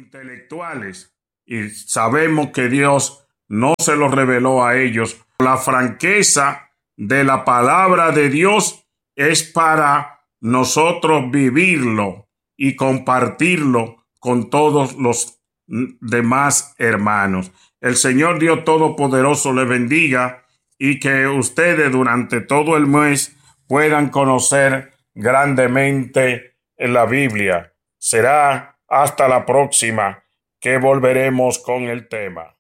intelectuales, y sabemos que Dios no se lo reveló a ellos. La franqueza de la palabra de Dios es para nosotros vivirlo y compartirlo con todos los demás hermanos. El Señor Dios Todopoderoso le bendiga y que ustedes durante todo el mes puedan conocer grandemente en la Biblia. Será hasta la próxima que volveremos con el tema.